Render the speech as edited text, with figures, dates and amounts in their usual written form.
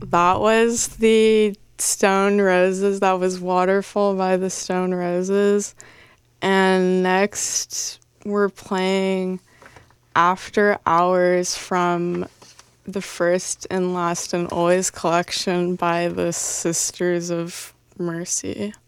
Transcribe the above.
that was the Stone Roses. That was Waterfall by the Stone Roses. And next, we're playing After Hours from the First and Last and Always collection by the Sisters of Mercy.